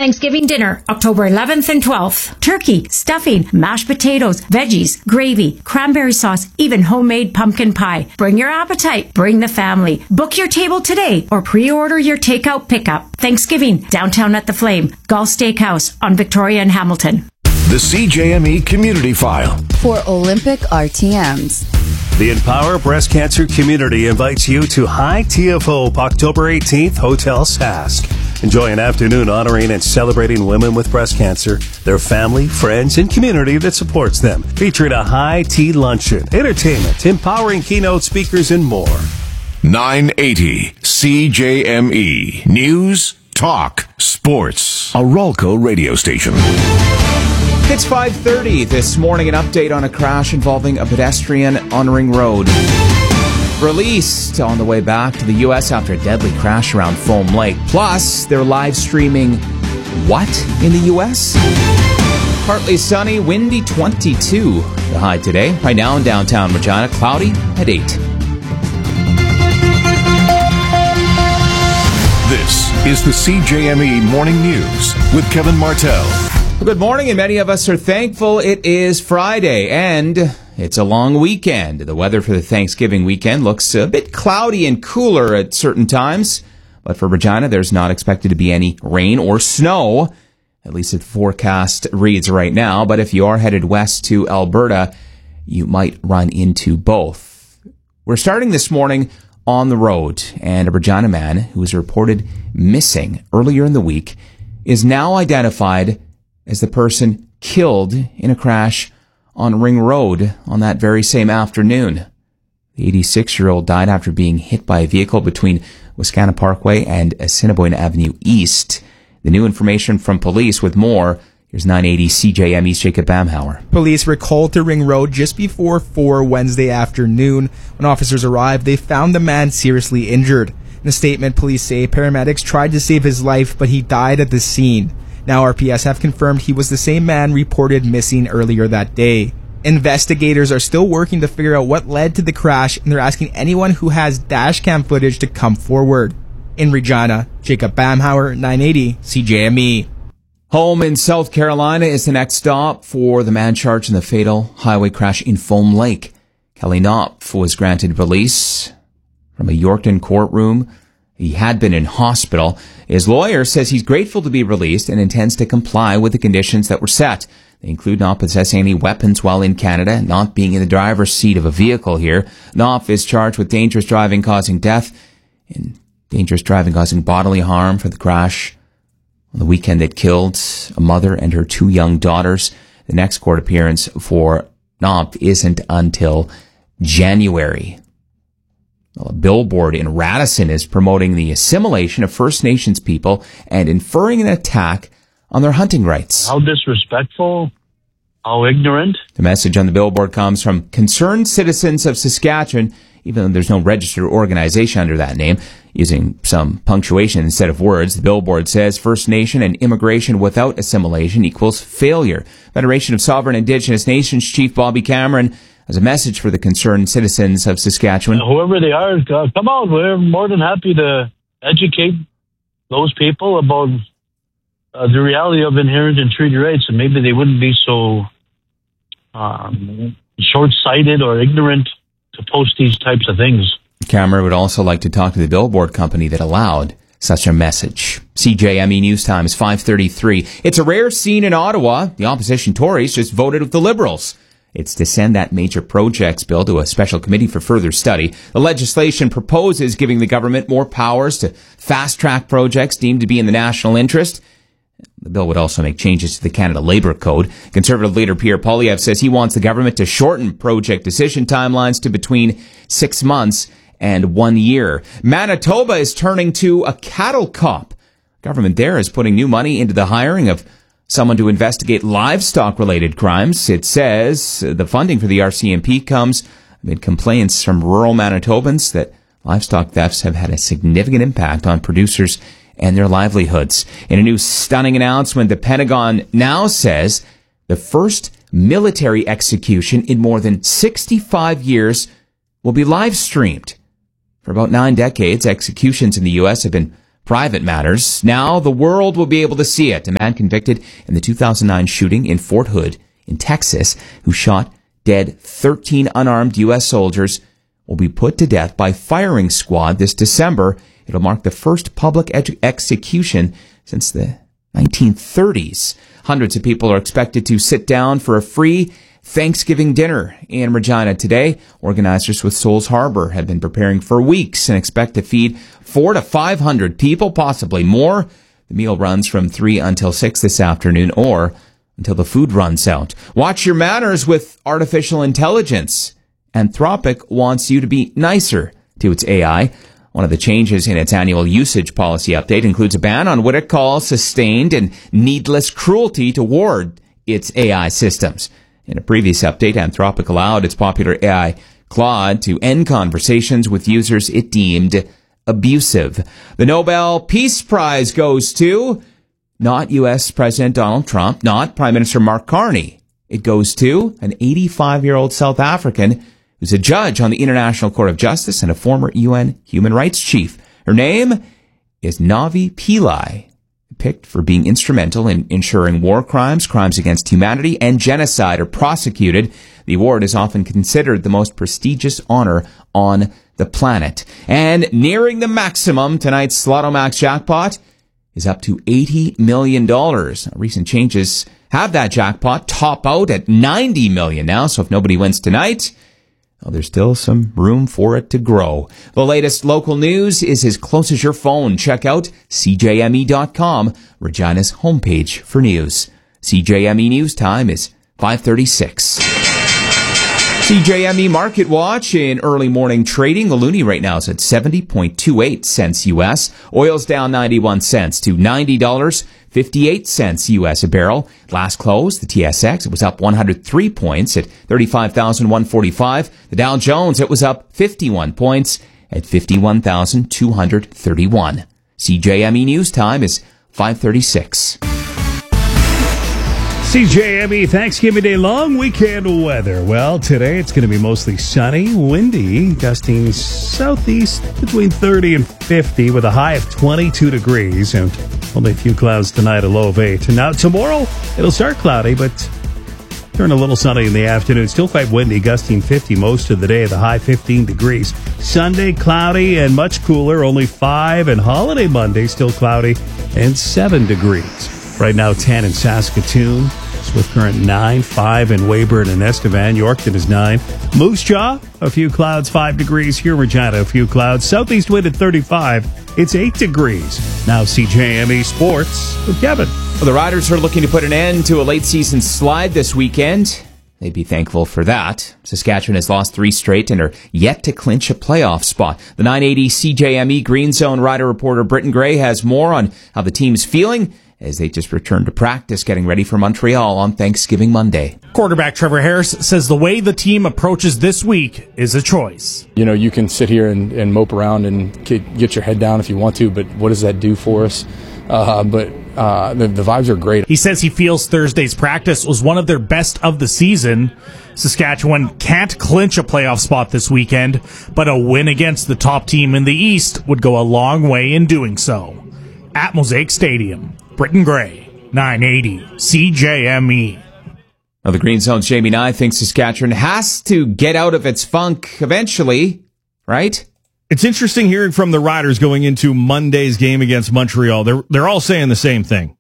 Thanksgiving dinner, October 11th and 12th. Turkey, stuffing, mashed potatoes, veggies, gravy, cranberry sauce, even homemade pumpkin pie. Bring your appetite. Bring the family. Book your table today or pre-order your takeout pickup. Thanksgiving, downtown at the Flame. Gulf Steakhouse on Victoria and Hamilton. The CJME Community File. For Olympic RTMs. The Empower Breast Cancer Community invites you to High TFO October 18th, Hotel Sask. Enjoy an afternoon honoring and celebrating women with breast cancer, their family, friends, and community that supports them. Featuring a high tea luncheon, entertainment, empowering keynote speakers, and more. 980 CJME. News, talk, sports. A Ralco radio station. It's 5:30 this morning. An update on a crash involving a pedestrian on Ring Road. Released on the way back to the U.S. after a deadly crash around Foam Lake. Plus, they're live streaming what in the U.S.? Partly sunny, windy 22. The high today. Right now in downtown Regina, cloudy at 8. This is the CJME Morning News with Kevin Martell. Well, good morning, and many of us are thankful it is Friday, and it's a long weekend. The weather for the Thanksgiving weekend looks a bit cloudy and cooler at certain times, but for Regina, there's not expected to be any rain or snow, at least the forecast reads right now. But if you are headed west to Alberta, you might run into both. We're starting this morning on the road, and a Regina man who was reported missing earlier in the week is now identified as the person killed in a crash on Ring Road on that very same afternoon. The 86-year-old died after being hit by a vehicle between Wascana Parkway and Assiniboine Avenue East. The new information from police with more. Here's 980 CJME's Jacob Bamhauer. Police were called to Ring Road just before 4 Wednesday afternoon. When officers arrived, they found the man seriously injured. In a statement, police say paramedics tried to save his life, but he died at the scene. Now RPS have confirmed he was the same man reported missing earlier that day. Investigators are still working to figure out what led to the crash, and they're asking anyone who has dashcam footage to come forward. In Regina, Jacob Bamhauer, 980 CJME. Home in South Carolina is the next stop for the man charged in the fatal highway crash in Foam Lake. Kelly Knopf was granted release from a Yorkton courtroom. He had been in hospital. His lawyer says he's grateful to be released and intends to comply with the conditions that were set. They include not possessing any weapons while in Canada, not being in the driver's seat of a vehicle here. Knopf is charged with dangerous driving causing death and dangerous driving causing bodily harm for the crash on the weekend that killed a mother and her 2 young daughters. The next court appearance for Knopf isn't until January. A billboard in Radisson is promoting the assimilation of First Nations people and inferring an attack on their hunting rights. How disrespectful, how ignorant. The message on the billboard comes from Concerned Citizens of Saskatchewan, even though there's no registered organization under that name. Using some punctuation instead of words, the billboard says First Nation and immigration without assimilation equals failure. Federation of Sovereign Indigenous Nations Chief Bobby Cameron has a message for the concerned citizens of Saskatchewan. Whoever they are, come out. We're more than happy to educate those people about the reality of inherent and treaty rights, and maybe they wouldn't be so short-sighted or ignorant to post these types of things. Cameron would also like to talk to the billboard company that allowed such a message. CJME News Time is 5:33. It's a rare scene in Ottawa. The opposition Tories just voted with the Liberals. It's to send that major projects bill to a special committee for further study. The legislation proposes giving the government more powers to fast-track projects deemed to be in the national interest. The bill would also make changes to the Canada Labour Code. Conservative leader Pierre Poilievre says he wants the government to shorten project decision timelines to between 6 months and 1 year. Manitoba is turning to a cattle cop. Government there is putting new money into the hiring of someone to investigate livestock-related crimes. It says the funding for the RCMP comes amid complaints from rural Manitobans that livestock thefts have had a significant impact on producers and their livelihoods. In a new stunning announcement, the Pentagon now says the first military execution in more than 65 years will be live-streamed. For about 9 decades, executions in the U.S. have been private matters. Now the world will be able to see it. A man convicted in the 2009 shooting in Fort Hood in Texas, who shot dead 13 unarmed U.S. soldiers, will be put to death by firing squad this December. It'll mark the first public execution since the 1930s. Hundreds of people are expected to sit down for a free Thanksgiving dinner in Regina today. Organizers with Souls Harbor have been preparing for weeks and expect to feed 400 to 500 people, possibly more. The meal runs from 3 until 6 this afternoon, or until the food runs out. Watch your manners with artificial intelligence. Anthropic wants you to be nicer to its AI. One of the changes in its annual usage policy update includes a ban on what it calls sustained and needless cruelty toward its AI systems. In a previous update, Anthropic allowed its popular AI Claude to end conversations with users it deemed abusive. The Nobel Peace Prize goes to not U.S. President Donald Trump, not Prime Minister Mark Carney. It goes to an 85-year-old South African who's a judge on the International Court of Justice and a former UN human rights chief. Her name is Navi Pillay, picked for being instrumental in ensuring war crimes, crimes against humanity, and genocide are prosecuted. The award is often considered the most prestigious honor on the planet. And nearing the maximum, tonight's Slotto Max jackpot is up to $80 million. Recent changes have that jackpot top out at $90 million now, so if nobody wins tonight, well, there's still some room for it to grow. The latest local news is as close as your phone. Check out CJME.com, Regina's homepage for news. CJME News Time is 5:36. CJME Market Watch in early morning trading. The loonie right now is at 70.28 cents U.S. Oil's down 91 cents to $90.58 U.S. a barrel. Last close, the TSX, it was up 103 points at 35,145. The Dow Jones, it was up 51 points at 51,231. CJME News Time is 5:36. CJME Thanksgiving Day long weekend weather. Well, today it's going to be mostly sunny, windy, gusting southeast between 30 and 50 with a high of 22 degrees and only a few clouds tonight, a low of 8. And now tomorrow it'll start cloudy, but turn a little sunny in the afternoon. Still quite windy, gusting 50 most of the day, the high 15 degrees. Sunday cloudy and much cooler, only 5, and holiday Monday still cloudy and 7 degrees. Right now, 10 in Saskatoon. With current 9, 5 in Weyburn and Estevan. Yorkton is 9. Moose Jaw, a few clouds, 5 degrees. Here in Regina, a few clouds. Southeast wind at 35. It's 8 degrees. Now CJME Sports with Kevin. Well, the Riders are looking to put an end to a late season slide this weekend. They'd be thankful for that. Saskatchewan has lost 3 straight and are yet to clinch a playoff spot. The 980 CJME Green Zone Rider reporter Britton Gray has more on how the team's feeling as they just returned to practice, getting ready for Montreal on Thanksgiving Monday. Quarterback Trevor Harris says the way the team approaches this week is a choice. You know, you can sit here and mope around and get your head down if you want to, but what does that do for us? The vibes are great. He says he feels Thursday's practice was one of their best of the season. Saskatchewan can't clinch a playoff spot this weekend, but a win against the top team in the East would go a long way in doing so. At Mosaic Stadium, Britton Gray, 980 CJME. Now, the Green Zone's Jamie Nye thinks Saskatchewan has to get out of its funk eventually, right? It's interesting hearing from the Riders going into Monday's game against Montreal. They're all saying the same thing.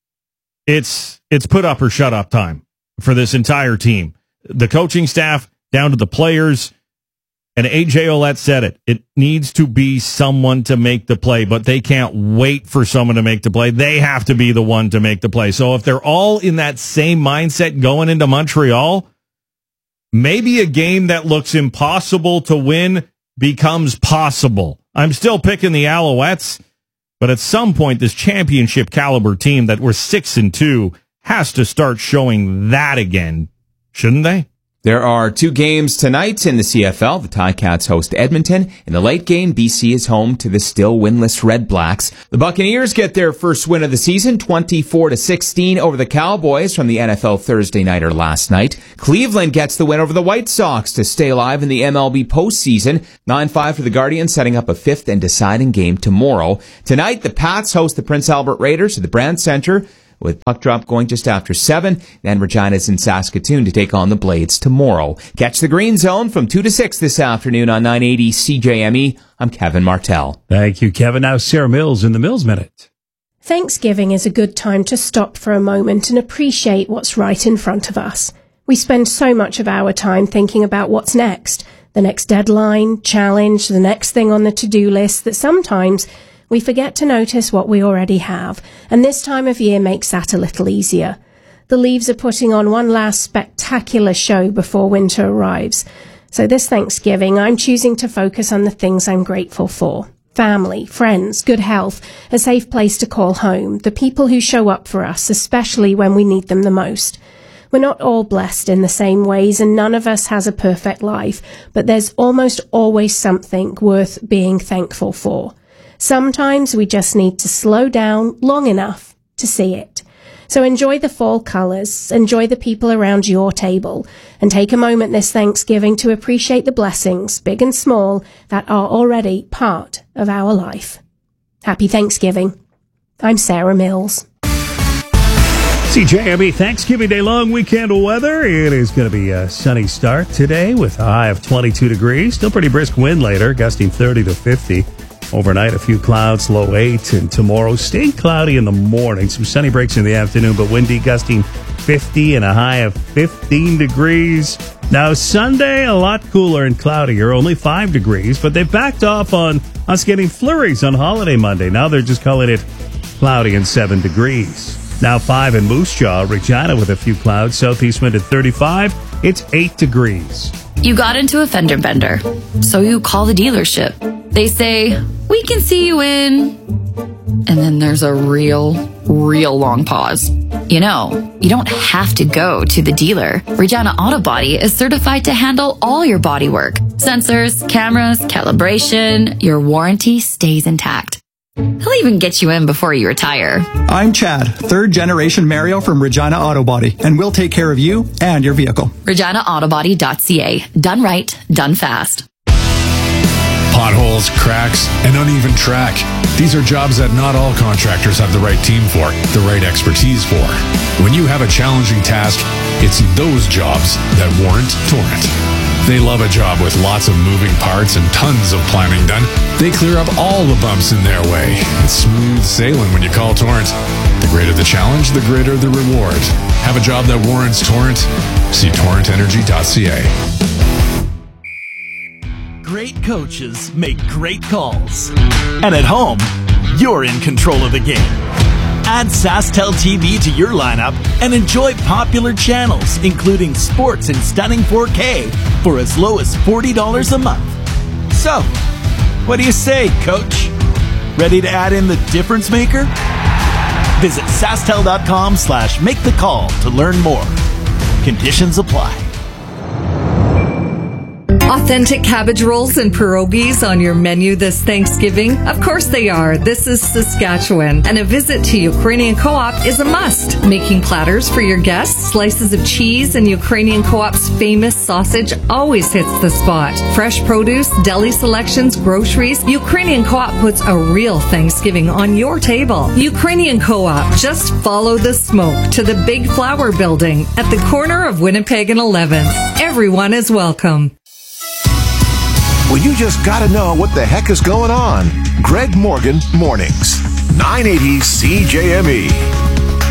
It's put up or shut up time for this entire team. The coaching staff down to the players. And A.J. Ouellette said it. It needs to be someone to make the play, but they can't wait for someone to make the play. They have to be the one to make the play. So if they're all in that same mindset going into Montreal, maybe a game that looks impossible to win becomes possible. I'm still picking the Alouettes, but at some point, this championship caliber team that we're 6-2 has to start showing that again, shouldn't they? There are 2 games tonight in the CFL. The Ticats host Edmonton. In the late game, BC is home to the still winless Red Blacks. The Buccaneers get their first win of the season, 24-16 over the Cowboys from the NFL Thursday Nighter last night. Cleveland gets the win over the White Sox to stay alive in the MLB postseason. 9-5 for the Guardians, setting up a 5th and deciding game tomorrow. Tonight, the Pats host the Prince Albert Raiders at the Brand Center, with puck drop going just after 7. Then Regina's in Saskatoon to take on the Blades tomorrow. Catch the Green Zone from 2 to 6 this afternoon on 980 CJME. I'm Kevin Martell. Thank you, Kevin. Now Sarah Mills in the Mills Minute. Thanksgiving is a good time to stop for a moment and appreciate what's right in front of us. We spend so much of our time thinking about what's next, the next deadline, challenge, the next thing on the to-do list, that sometimes we forget to notice what we already have, and this time of year makes that a little easier. The leaves are putting on one last spectacular show before winter arrives. So this Thanksgiving, I'm choosing to focus on the things I'm grateful for. Family, friends, good health, a safe place to call home, the people who show up for us, especially when we need them the most. We're not all blessed in the same ways, and none of us has a perfect life, but there's almost always something worth being thankful for. Sometimes we just need to slow down long enough to see it. So enjoy the fall colours, enjoy the people around your table, and take a moment this Thanksgiving to appreciate the blessings, big and small, that are already part of our life. Happy Thanksgiving. I'm Sarah Mills. CJME Thanksgiving Day long weekend weather. It is going to be a sunny start today with a high of 22 degrees. Still pretty brisk wind later, gusting 30 to 50. Overnight, a few clouds, low 8. And tomorrow, staying cloudy in the morning. Some sunny breaks in the afternoon, but windy, gusting 50 and a high of 15 degrees. Now, Sunday, a lot cooler and cloudier, only 5 degrees. But they backed off on us getting flurries on holiday Monday. Now they're just calling it cloudy and 7 degrees. Now 5 in Moose Jaw, Regina with a few clouds. Southeast wind at 35. It's 8 degrees. You got into a fender bender, so you call the dealership. They say, we can see you in... And then there's a real long pause. You know, you don't have to go to the dealer. Regina Auto Body is certified to handle all your body work. Sensors, cameras, calibration, your warranty stays intact. He'll even get you in before you retire. I'm Chad, 3rd generation Mario from Regina Auto Body, and we'll take care of you and your vehicle. ReginaAutobody.ca. Done right, done fast. Potholes, cracks, and uneven track. These are jobs that not all contractors have the right team for, the right expertise for. When you have a challenging task, it's those jobs that warrant Torrent. They love a job with lots of moving parts and tons of planning done. They clear up all the bumps in their way. It's smooth sailing when you call Torrent. The greater the challenge, the greater the reward. Have a job that warrants Torrent? See torrentenergy.ca. Great coaches make great calls. And at home, you're in control of the game. Add SaskTel TV to your lineup and enjoy popular channels, including sports in stunning 4K for as low as $40 a month. So, what do you say, Coach? Ready to add in the difference maker? Visit SaskTel.com/make-the-call to learn more. Conditions apply. Authentic cabbage rolls and pierogies on your menu this Thanksgiving? Of course they are. This is Saskatchewan, and a visit to Ukrainian Co-op is a must. Making platters for your guests, slices of cheese, and Ukrainian Co-op's famous sausage always hits the spot. Fresh produce, deli selections, groceries. Ukrainian Co-op puts a real Thanksgiving on your table. Ukrainian Co-op. Just follow the smoke to the Big Flower Building at the corner of Winnipeg and 11th. Everyone is welcome. Well, you just got to know what the heck is going on. Greg Morgan Mornings, 980 CJME.